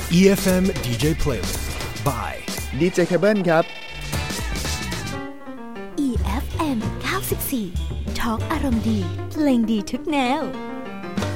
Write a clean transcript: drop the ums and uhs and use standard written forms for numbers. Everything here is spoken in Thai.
EFM DJ Playlist by DJ Cable ครับ EFM 94 ทอล์กอารมณ์ดีเพลงดีทุกแนว